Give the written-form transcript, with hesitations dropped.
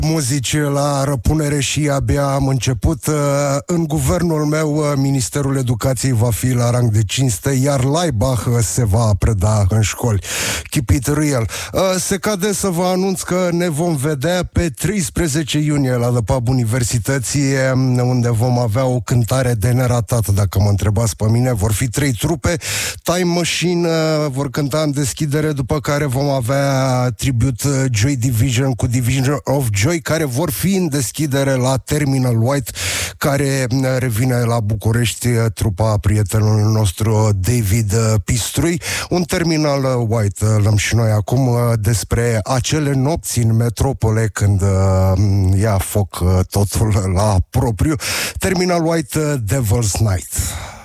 muzici la răpunere și abia am început. În guvernul meu, Ministerul Educației va fi la rang de cinste, iar Laibach se va preda în școli. Keep it real. Se cade să vă anunț că ne vom vedea pe 13 iunie la The Pub Universității, unde vom avea o cântare de neratat, dacă mă întrebați pe mine. Vor fi 3 trupe. Time Machine vor cânta în deschidere, după care vom avea tribut Joy Division cu Division of Joy, care vor fi în deschidere la Terminal White, care revine la București, trupa prietenului nostru David Pistrui. Un Terminal White l-am și noi acum, despre acele nopți în metropole când ia foc totul la propriu. Terminal White, Devil's Night.